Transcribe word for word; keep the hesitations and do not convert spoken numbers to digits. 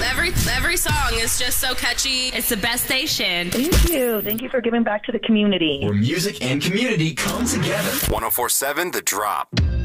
Every every song is just so catchy. It's the best station. Thank you. Thank you for giving back to the community. Where music and community come together. one oh four point seven The Drop.